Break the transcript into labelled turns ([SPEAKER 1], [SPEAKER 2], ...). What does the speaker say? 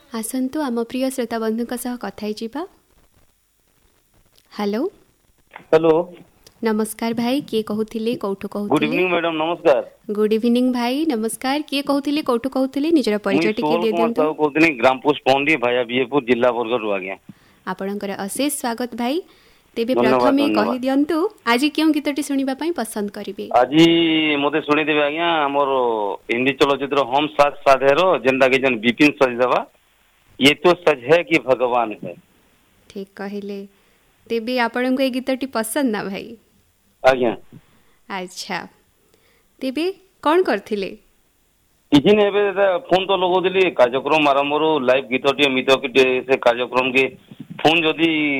[SPEAKER 1] आसंतु आम प्रिय श्रोता बंधु कथा हेलो
[SPEAKER 2] हेलो
[SPEAKER 1] नमस्कार भाई किए कहूथिले कोठु कहूथिले
[SPEAKER 2] गुड इवनिंग मैडम नमस्कार।
[SPEAKER 1] गुड इवनिंग भाई नमस्कार किए कहूथिले कोठु कहूथिले निजर परिचय टिके दे दियंतु।
[SPEAKER 2] मुई कहूतनी ग्राम पोस्ट पौंडी भाया बीएपुर जिला बरगढ़ रु आज्ञा
[SPEAKER 1] आपणकर अशेष स्वागत भाई। तेबे
[SPEAKER 2] धन्यवाद,
[SPEAKER 1] प्रथमे
[SPEAKER 2] धन्यवाद।
[SPEAKER 1] कहि दियंतु आज क्यों गीतटी सुनिबा पई पसंद करिवे?
[SPEAKER 2] आज मते सुनी देबे आज्ञा हमर हिंदी चलचित्र हम साथ साधेरो जेंदा के जन बिपिन सजदवा ये तो सच है कि भगवान है।
[SPEAKER 1] ठीक कहले तेबे आपणको ए गीतटी पसंद ना भाई?
[SPEAKER 2] आज्ञा
[SPEAKER 1] अच्छा तेबे कौन करथिले?
[SPEAKER 2] किछि ने एबे फोन तो लगोदिली कार्यक्रम आरंभ लाइव गीतटी मित से कार्यक्रम के फोन जदी